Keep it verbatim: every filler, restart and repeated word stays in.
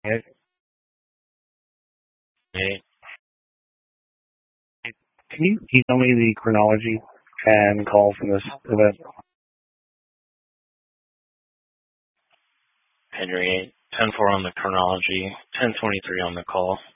Hey, can you email me the chronology and call from this event? Henry eight, ten four on the chronology, ten twenty-three on the call.